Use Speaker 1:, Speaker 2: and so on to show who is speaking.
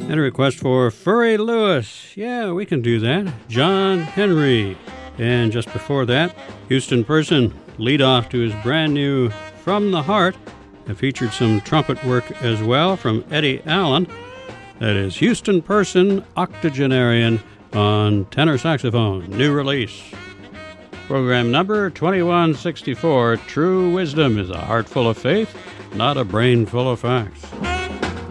Speaker 1: And a request for Furry Lewis. Yeah, we can do that. John Henry. And just before that, Houston Person, lead off to his brand new From the Heart. It featured some trumpet work as well from Eddie Allen. That is Houston Person, octogenarian on tenor saxophone, new release. Program number 2164, True Wisdom is a heart full of faith, not a brain full of facts.